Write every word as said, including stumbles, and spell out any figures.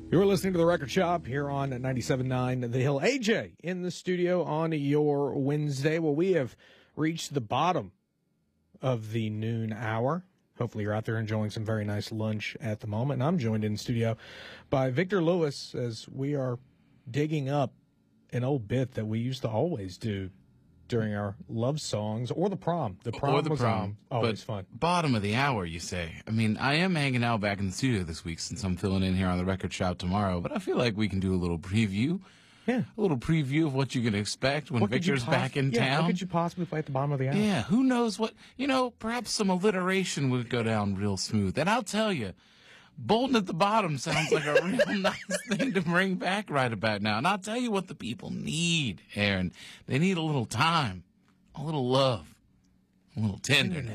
You're listening to The Record Shop here on ninety-seven point nine The Hill. A J in the studio on your Wednesday. Well, we have reached the bottom of the noon hour. Hopefully you're out there enjoying some very nice lunch at the moment. And I'm joined in the studio by Victor Lewis as we are digging up an old bit that we used to always do during our love songs or the prom. The prom or the was prom. um, always but fun. Bottom of the hour, you say. I mean, I am hanging out back in the studio this week since I'm filling in here on the Record Shop tomorrow, but I feel like we can do a little preview. Yeah. A little preview of what you can expect when What could you Victor's poss- back in yeah, town. What could you possibly play at the bottom of the hour? Yeah, who knows what, you know, perhaps some alliteration would go down real smooth. And I'll tell you, Bolton at the bottom sounds like a real nice thing to bring back right about now. And I'll tell you what the people need, Aaron. They need a little time, a little love, a little tenderness.